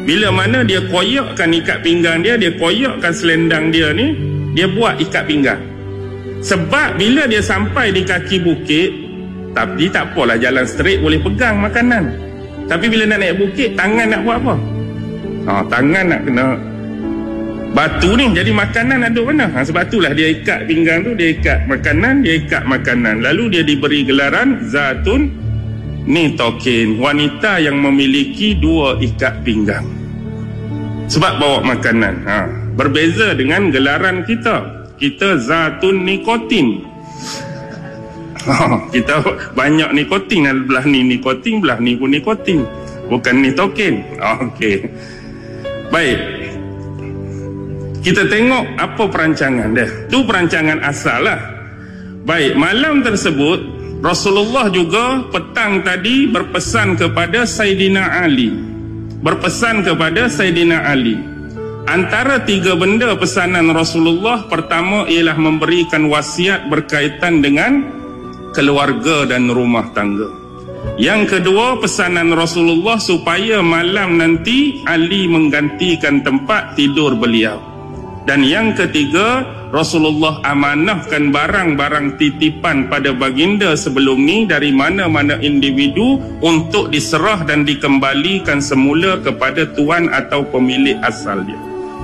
Bila mana dia koyakkan ikat pinggang dia koyakkan selendang dia ni, dia buat ikat pinggang. Sebab bila dia sampai di kaki bukit, tapi tak apalah, jalan straight boleh pegang makanan. Tapi bila nak naik bukit, tangan nak buat apa? Tangan nak kena batu ni, jadi makanan ada mana? Sebab itulah dia ikat pinggang tu, dia ikat makanan. Lalu dia diberi gelaran Zatun Nitokin, wanita yang memiliki 2 ikat pinggang. Sebab bawa makanan. Berbeza dengan gelaran kita. Kita Zatun Nikotin. Kita banyak nikotin, belah ni nikotin, belah ni pun nikotin, bukan nitokin. Okey. Baik. Kita tengok apa perancangan dia. Tu perancangan asal lah. Baik, malam tersebut Rasulullah juga petang tadi berpesan kepada Sayyidina Ali. Antara 3 benda pesanan Rasulullah, pertama ialah memberikan wasiat berkaitan dengan keluarga dan rumah tangga. Yang kedua, pesanan Rasulullah supaya malam nanti Ali menggantikan tempat tidur beliau. Dan yang ketiga, Rasulullah amanahkan barang-barang titipan pada baginda sebelum ni dari mana-mana individu untuk diserah dan dikembalikan semula kepada tuan atau pemilik asal dia.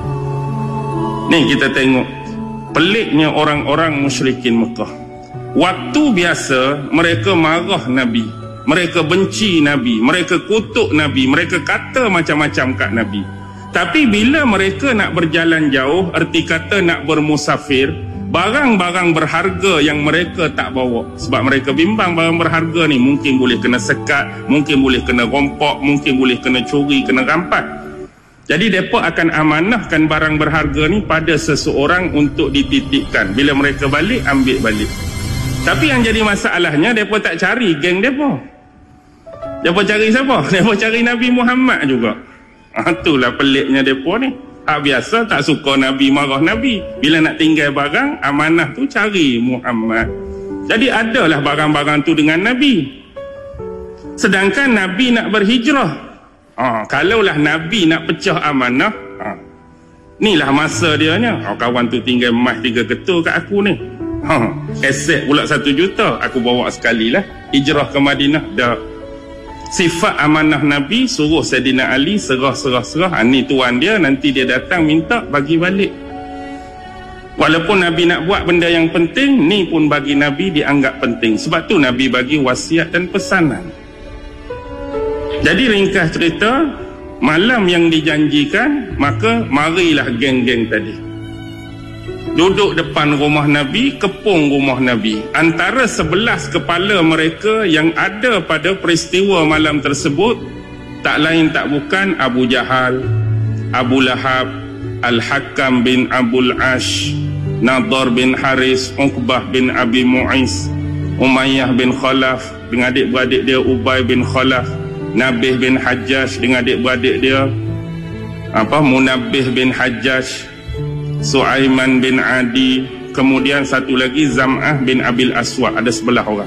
Ni kita tengok peliknya orang-orang musyrikin Mekah. Waktu biasa mereka marah Nabi, mereka benci Nabi, mereka kutuk Nabi, mereka kata macam-macam kat Nabi. Tapi bila mereka nak berjalan jauh, erti kata nak bermusafir, barang-barang berharga yang mereka tak bawa, sebab mereka bimbang barang berharga ni mungkin boleh kena sekat, mungkin boleh kena rompok, mungkin boleh kena curi, kena rampas. Jadi mereka akan amanahkan barang berharga ni pada seseorang untuk dititipkan. Bila mereka balik, ambil balik. Tapi yang jadi masalahnya, mereka tak cari geng mereka. Mereka cari siapa? Mereka cari Nabi Muhammad juga. Itulah peliknya mereka ni. Biasa tak suka Nabi, marah Nabi. Bila nak tinggal barang, amanah tu cari Muhammad. Jadi adalah barang-barang tu dengan Nabi. Sedangkan Nabi nak berhijrah. Kalaulah Nabi nak pecah amanah, inilah masa dia nya. Kawan tu tinggal emas 3 ketul kat aku ni. Aset pula 1 juta, aku bawa sekali lah. Hijrah ke Madinah dah. Sifat amanah Nabi, suruh Sayyidina Ali serah. Ni tuan dia, nanti dia datang minta bagi balik. Walaupun Nabi nak buat benda yang penting, ni pun bagi Nabi dianggap penting. Sebab tu Nabi bagi wasiat dan pesanan. Jadi ringkas cerita, malam yang dijanjikan, maka marilah geng-geng tadi duduk depan rumah Nabi, kepung rumah Nabi. Antara 11 kepala mereka yang ada pada peristiwa malam tersebut, tak lain tak bukan Abu Jahal, Abu Lahab, Al-Hakam bin Abul Ash, Nadar bin Haris, Uqbah bin Abi Mu'is, Umayyah bin Khalaf dengan adik-beradik dia Ubay bin Khalaf, Nabih bin Hajjaj dengan adik-beradik dia Munabbih bin Hajjaj, Suaiman bin Adi, kemudian satu lagi Zam'ah bin Abil Aswad. Ada 11 orang.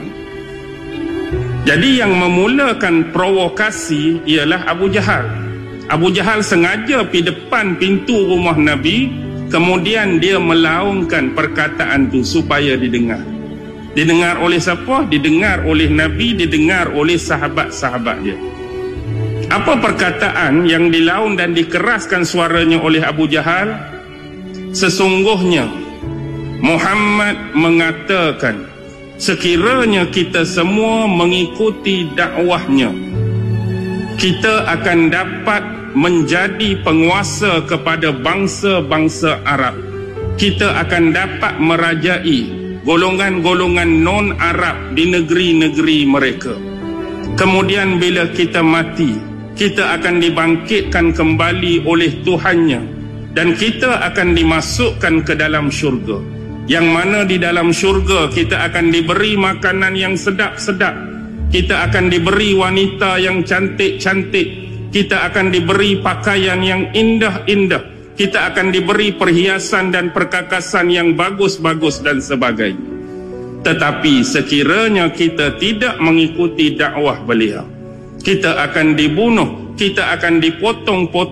Jadi yang memulakan provokasi ialah Abu Jahal. Abu Jahal sengaja pergi depan pintu rumah Nabi, kemudian dia melaungkan perkataan tu supaya didengar. Didengar oleh siapa? Didengar oleh Nabi, didengar oleh sahabat-sahabat dia. Apa perkataan yang dilaun dan dikeraskan suaranya oleh Abu Jahal? Sesungguhnya Muhammad mengatakan, sekiranya kita semua mengikuti dakwahnya, kita akan dapat menjadi penguasa kepada bangsa-bangsa Arab. Kita akan dapat merajai golongan-golongan non-Arab di negeri-negeri mereka. Kemudian bila kita mati, kita akan dibangkitkan kembali oleh Tuhannya, dan kita akan dimasukkan ke dalam syurga, yang mana di dalam syurga kita akan diberi makanan yang sedap-sedap, kita akan diberi wanita yang cantik-cantik, kita akan diberi pakaian yang indah-indah, kita akan diberi perhiasan dan perkakasan yang bagus-bagus dan sebagainya. Tetapi sekiranya kita tidak mengikuti dakwah beliau, kita akan dibunuh, kita akan dipotong-potong